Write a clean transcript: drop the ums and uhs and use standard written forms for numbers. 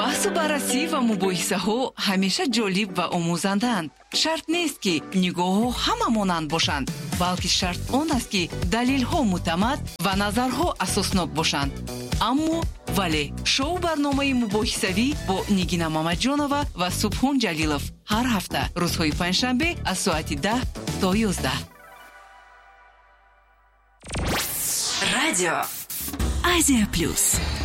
баҳсу баррасӣ ва мубоҳисаҳо ҳамеша ҷолиб ва омӯзандаанд. шарт нест ки нигоҳҳо ҳама монанд бошанд, балки шарт он аст ки далелҳо муътамад ва назарҳо асоснок бошанд. аммо вале шоу барномаи мубоҳисавӣ бо Нигина Мамаҷонова ва Субҳон Ҷалилов ҳар ҳафта рӯзҳои панҷшанбе аз соати 10 то 11. Радио Азия Плюс.